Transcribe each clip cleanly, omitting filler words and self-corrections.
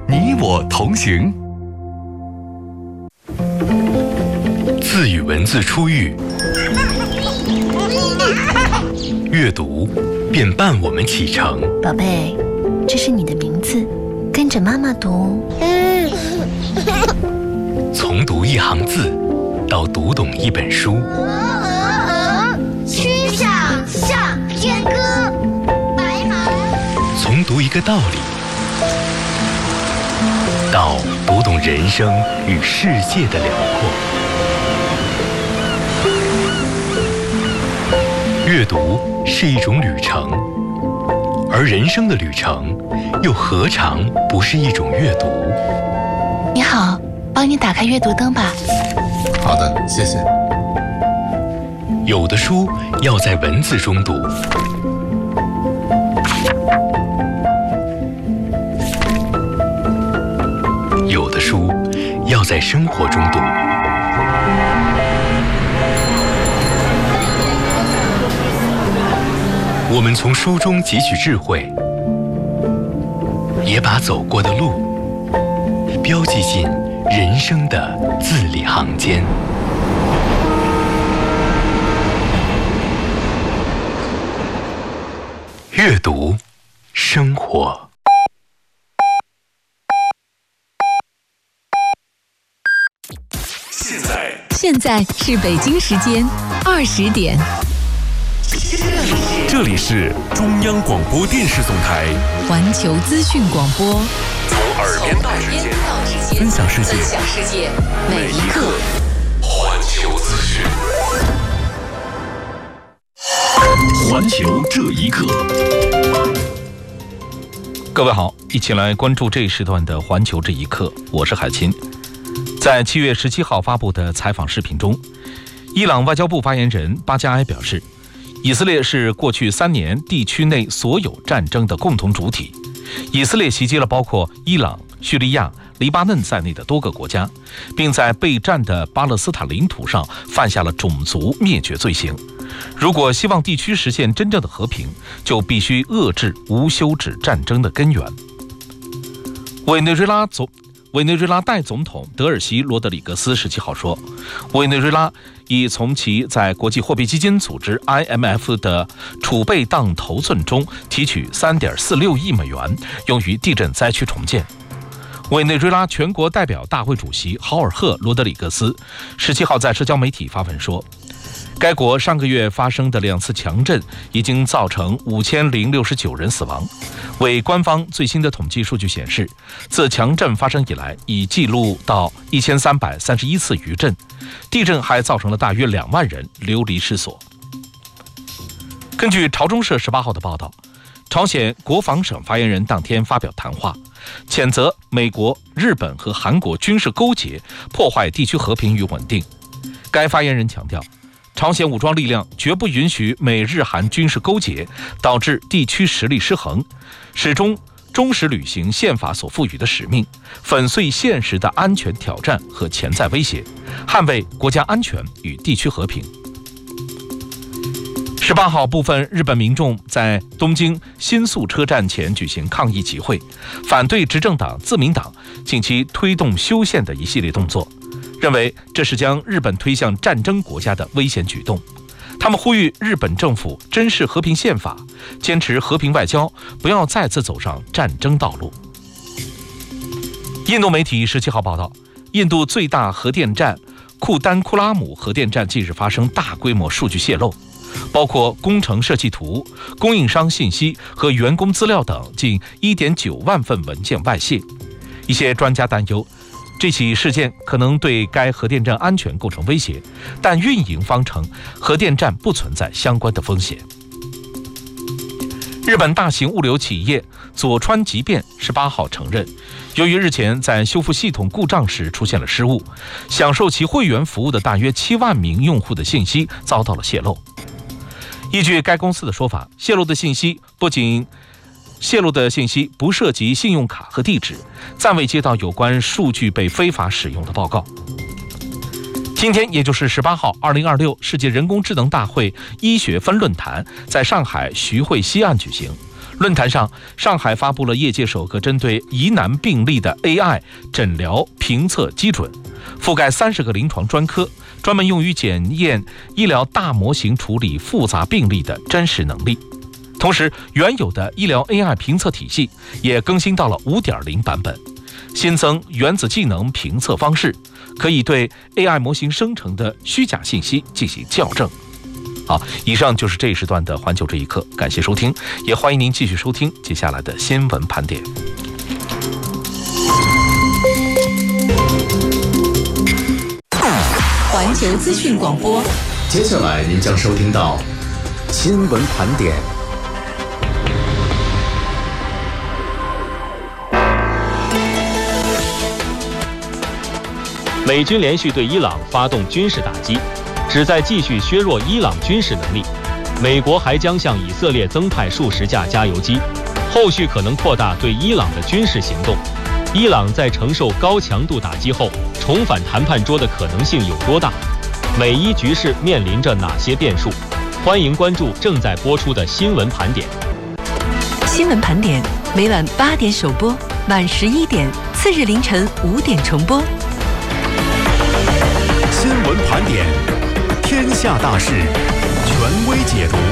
你我同行。字与文字初遇，阅读便伴我们启程。 宝贝，这是你的名字，跟着妈妈读。 从读一行字到读懂一本书， 曲项向天歌，白马。 从读一个道理到读懂人生与世界的辽阔。阅读是一种旅程，而人生的旅程又何尝不是一种阅读？ 你好，帮你打开阅读灯吧。 好的，谢谢。 有的书要在文字中读，有的书要在生活中读。我们从书中汲取智慧，也把走过的路标记进人生的字里行间。阅读，生活。 现在是北京时间20点。 这里是中央广播电视总台环球资讯广播， 从耳边到指尖，分享世界， 每一刻。 环球资讯， 环球这一刻。 各位好，一起来关注这一时段的环球这一刻，我是海清。在7月17号发布的采访视频中，伊朗外交部发言人巴加埃表示，以色列是过去3年地区内所有战争的共同主体。以色列袭击了包括伊朗、叙利亚、黎巴嫩在内的多个国家，并在被占的巴勒斯坦领土上犯下了种族灭绝罪行。如果希望地区实现真正的和平，就必须遏制无休止战争的根源。委内瑞拉代总统德尔西罗德里格斯17号说，委内瑞拉已从其在国际货币基金组织 IMF 的储备当头寸中提取3.46亿美元，用于地震灾区重建。委内瑞拉全国代表大会主席豪尔赫·罗德里格斯17号在社交媒体发文说，该国上个月发生的2次强震已经造成5069人死亡。为官方最新的统计数据显示，自强震发生以来，已记录到1331次余震。地震还造成了大约2万人流离失所。根据朝中社18号的报道，朝鲜国防省发言人当天发表谈话，谴责美国、日本和韩国军事勾结，破坏地区和平与稳定。该发言人强调，朝鲜武装力量绝不允许美日韩军事勾结，导致地区实力失衡，始终忠实履行宪法所赋予的使命，粉碎现实的安全挑战和潜在威胁，捍卫国家安全与地区和平。18号，部分日本民众在东京新宿车站前举行抗议集会，反对执政党自民党近期推动修宪的一系列动作，认为这是将日本推向战争国家的危险举动。他们呼吁日本政府珍视和平宪法，坚持和平外交，不要再次走上战争道路。印度媒体17号报道，印度最大核电站库丹库拉姆核电站近日发生大规模数据泄露，包括工程设计图、供应商信息和员工资料等近1.9万份文件外泄。一些专家担忧，这起事件可能对该核电站安全构成威胁，但运营方称核电站不存在相关的风险。日本大型物流企业佐川急便18号承认，由于日前在修复系统故障时出现了失误，享受其会员服务的大约7万名用户的信息遭到了泄露。依据该公司的说法，泄露的信息不涉及信用卡和地址，暂未接到有关数据被非法使用的报告。今天，也就是18号，2026世界人工智能大会医学分论坛在上海徐汇西岸举行。 论坛上，上海发布了业界首个针对疑难病例的 AI 诊疗评测基准，覆盖30个临床专科，专门用于检验医疗大模型处理复杂病例的真实能力。同时，原有的医疗 AI 评测体系也更新到了 5.0 版本，新增原子技能评测方式，可以对 AI 模型生成的虚假信息进行校正。好，以上就是这一时段的环球这一刻，感谢收听，也欢迎您继续收听接下来的新闻盘点。 环球资讯广播， 接下来您将收听到新闻盘点。 美军连续对伊朗发动军事打击，旨在继续削弱伊朗军事能力。美国还将向以色列增派数十架加油机，后续可能扩大对伊朗的军事行动。伊朗在承受高强度打击后，重返谈判桌的可能性有多大？美伊局势面临着哪些变数？欢迎关注正在播出的新闻盘点。 新闻盘点每晚8点首播，晚11点，次日凌晨5点重播。 新闻盘点，天下大事，权威解读。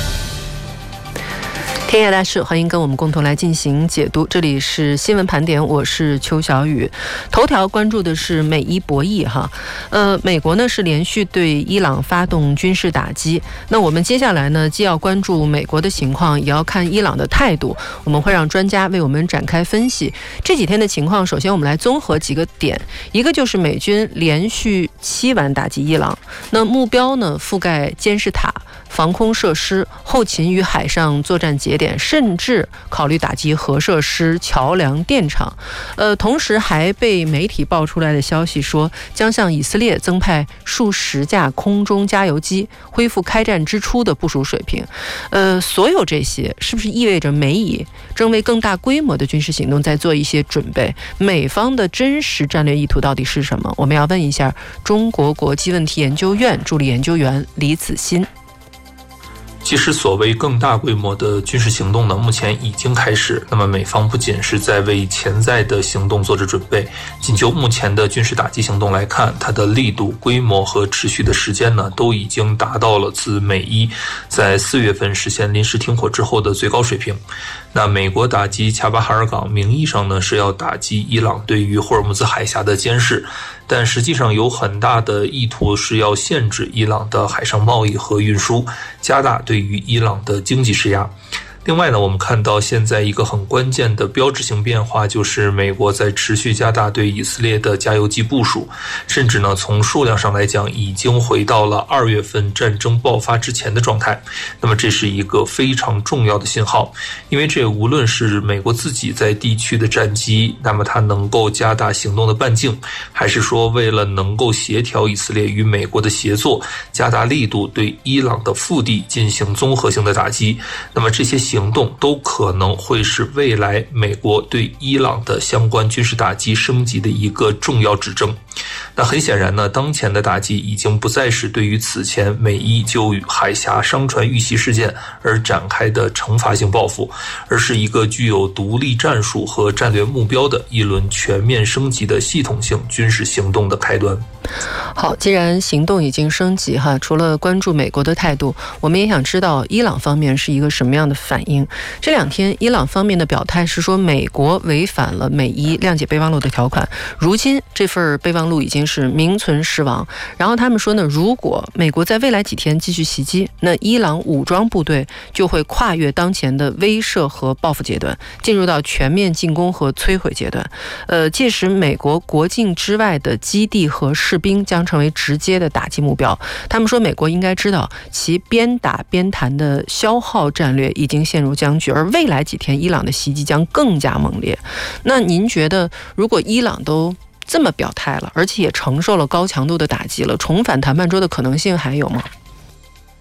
天下大事，欢迎跟我们共同来进行解读。这里是新闻盘点，我是邱小雨。头条关注的是美伊博弈哈，美国呢是连续对伊朗发动军事打击。那我们接下来呢，既要关注美国的情况，也要看伊朗的态度。我们会让专家为我们展开分析这几天的情况。首先，我们来综合几个点，一个就是美军连续7晚打击伊朗，那目标呢覆盖监视塔、防空设施、后勤与海上作战节点，甚至考虑打击核设施、桥梁、电厂。同时还被媒体爆出来的消息说，将向以色列增派数十架空中加油机，恢复开战之初的部署水平。所有这些是不是意味着美以正为更大规模的军事行动在做一些准备？美方的真实战略意图到底是什么？我们要问一下中国国际问题研究院助理研究员李子欣。 其实所谓更大规模的军事行动呢，目前已经开始。那么美方不仅是在为潜在的行动做着准备，仅就目前的军事打击行动来看，它的力度、规模和持续的时间呢，都已经达到了自美伊在4月份实现临时停火之后的最高水平。那美国打击恰巴哈尔港，名义上呢是要打击伊朗对于霍尔木兹海峡的监视，但实际上有很大的意图是要限制伊朗的海上贸易和运输，加大对于伊朗的经济施压。另外呢，我们看到现在一个很关键的标志性变化，就是美国在持续加大对以色列的加油机部署，甚至呢从数量上来讲已经回到了2月份战争爆发之前的状态。那么这是一个非常重要的信号，因为这无论是美国自己在地区的战机，那么它能够加大行动的半径，还是说为了能够协调以色列与美国的协作，加大力度对伊朗的腹地进行综合性的打击，那么这些行动都可能会是未来美国对伊朗的相关军事打击升级的一个重要指征。那很显然呢，当前的打击已经不再是对于此前美伊就海峡商船遇袭事件而展开的惩罚性报复，而是一个具有独立战术和战略目标的一轮全面升级的系统性军事行动的开端。 好，既然行动已经升级哈，除了关注美国的态度，我们也想知道伊朗方面是一个什么样的反应。这2天伊朗方面的表态是说美国违反了美伊谅解备忘录的条款，如今这份备忘录已经是名存实亡。然后他们说呢，如果美国在未来几天继续袭击，那伊朗武装部队就会跨越当前的威慑和报复阶段，进入到全面进攻和摧毁阶段。届时美国国境之外的基地和士兵将成为直接的打击目标。他们说美国应该知道其边打边谈的消耗战略已经陷入僵局，而未来几天伊朗的袭击将更加猛烈。那您觉得如果伊朗都这么表态了，而且也承受了高强度的打击了，重返谈判桌的可能性还有吗？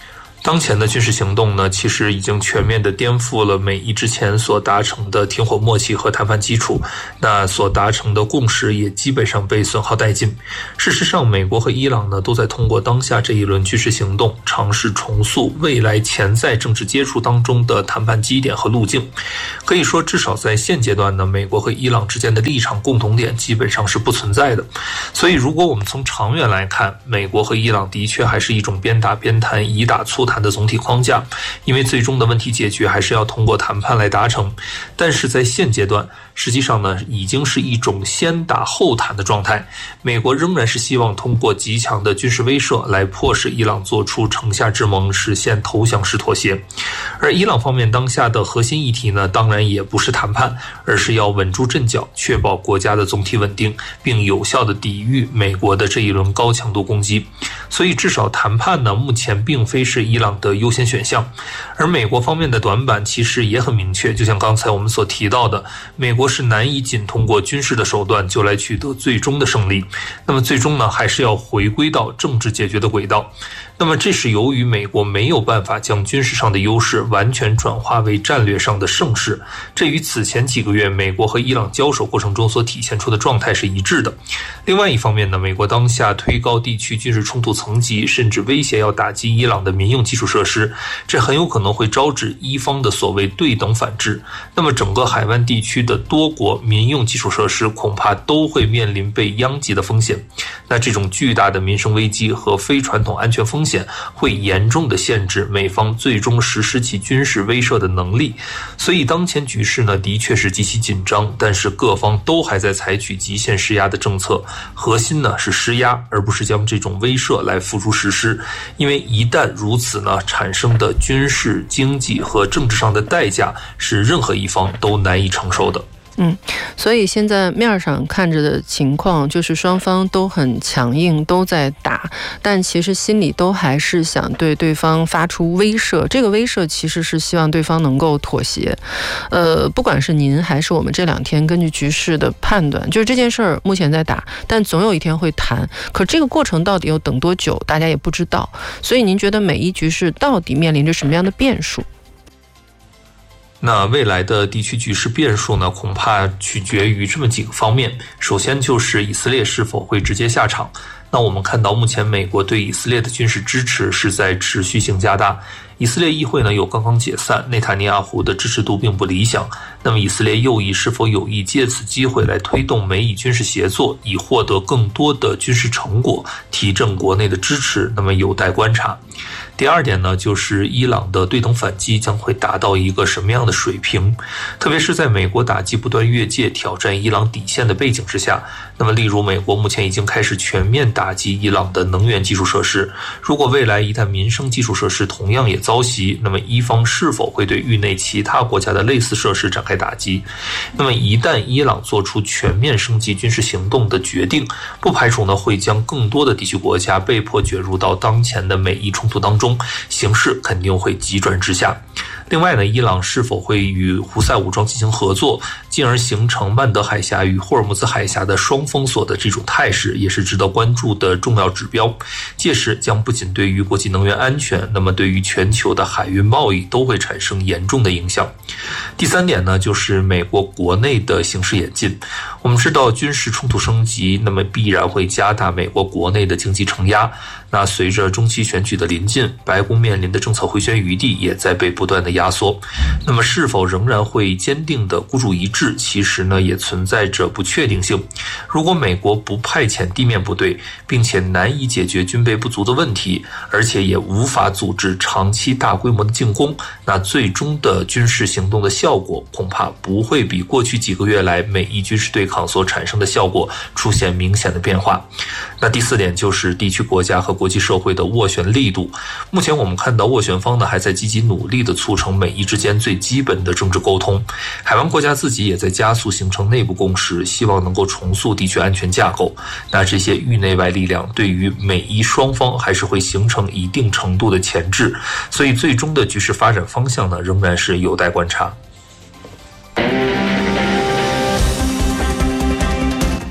当前的军事行动呢，其实已经全面的颠覆了美伊之前所达成的停火默契和谈判基础，那所达成的共识也基本上被损耗殆尽。事实上，美国和伊朗呢都在通过当下这一轮军事行动，尝试重塑未来潜在政治接触当中的谈判基点和路径。可以说，至少在现阶段呢，美国和伊朗之间的立场共同点基本上是不存在的。所以，如果我们从长远来看，美国和伊朗的确还是一种边打边谈、以打促谈的总体框架，因为最终的问题解决还是要通过谈判来达成。但是在现阶段，实际上呢，已经是一种先打后谈的状态。美国仍然是希望通过极强的军事威慑来迫使伊朗做出城下之盟，实现投降式妥协。而伊朗方面当下的核心议题呢，当然也不是谈判，而是要稳住阵脚，确保国家的总体稳定，并有效地抵御美国的这一轮高强度攻击。所以至少谈判呢，目前并非是伊朗的优先选项。而美国方面的短板其实也很明确，就像刚才我们所提到的，美国是难以仅通过军事的手段就来取得最终的胜利，那么最终呢，还是要回归到政治解决的轨道。那么这是由于美国没有办法将军事上的优势完全转化为战略上的胜势，这与此前几个月美国和伊朗交手过程中所体现出的状态是一致的。另外一方面呢，美国当下推高地区军事冲突层级，甚至威胁要打击伊朗的民用基础设施，这很有可能会招致伊方的所谓对等反制。那么整个海湾地区的多国民用基础设施恐怕都会面临被殃及的风险。那这种巨大的民生危机和非传统安全风险会严重的限制美方最终实施其军事威慑的能力。所以当前局势呢，的确是极其紧张，但是各方都还在采取极限施压的政策，核心呢是施压，而不是将这种威慑来付诸实施。因为一旦如此呢，产生的军事、经济和政治上的代价是任何一方都难以承受的。 所以现在面上看着的情况就是双方都很强硬，都在打，但其实心里都还是想对对方发出威慑。这个威慑其实是希望对方能够妥协。不管是您还是我们这两天根据局势的判断，就是这件事儿目前在打，但总有一天会谈。可这个过程到底要等多久，大家也不知道。所以您觉得美伊局势到底面临着什么样的变数？ 那未来的地区局势变数呢，恐怕取决于这么几个方面。首先就是以色列是否会直接下场。那我们看到目前美国对以色列的军事支持是在持续性加大。以色列议会呢又刚刚解散，内塔尼亚胡的支持度并不理想。那么以色列右翼是否有意借此机会来推动美以军事协作，以获得更多的军事成果，提振国内的支持，那么有待观察。第二点呢，就是伊朗的对等反击将会达到一个什么样的水平，特别是在美国打击不断越界挑战伊朗底线的背景之下。那么例如美国目前已经开始全面打击伊朗的能源基础设施，如果未来一旦民生基础设施同样也遭袭，那么伊方是否会对域内其他国家的类似设施展开打击？那么一旦伊朗做出全面升级军事行动的决定，不排除呢会将更多的地区国家被迫卷入到当前的美伊冲突当中，形势肯定会急转直下。另外呢，伊朗是否会与胡塞武装进行合作，进而形成曼德海峡与霍尔木兹海峡的双封锁的这种态势，也是值得关注的重要指标。届时将不仅对于国际能源安全，那么对于全球的海运贸易都会产生严重的影响。第三点呢，就是美国国内的形势演进。我们知道军事冲突升级，那么必然会加大美国国内的经济承压。那随着中期选举的临近，白宫面临的政策回旋余地也在被不断的压缩。那么是否仍然会坚定的孤注一掷，其实呢也存在着不确定性。如果美国不派遣地面部队，并且难以解决军备不足的问题，而且也无法组织长期大规模的进攻，那最终的军事行动的效果恐怕不会比过去几个月来美伊军事对抗所产生的效果出现明显的变化。那第四点就是地区国家和国际社会的斡旋力度。目前我们看到斡旋方呢还在积极努力的促成美伊之间最基本的政治沟通，海湾国家自己也在加速形成内部共识，希望能够重塑地区安全架构。那这些域内外力量对于美伊双方还是会形成一定程度的钳制，所以最终的局势发展方向呢仍然是有待观察。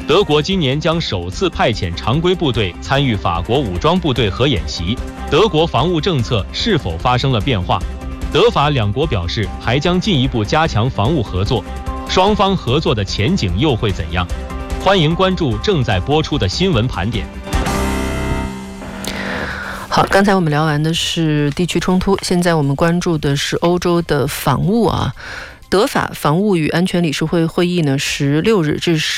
德国今年将首次派遣常规部队参与法国武装部队核演习，德国防务政策是否发生了变化？德法两国表示还将进一步加强防务合作，双方合作的前景又会怎样？欢迎关注正在播出的新闻盘点。 好，刚才我们聊完的是地区冲突，现在我们关注的是欧洲的防务啊。德法防务与安全理事会会议呢，16日至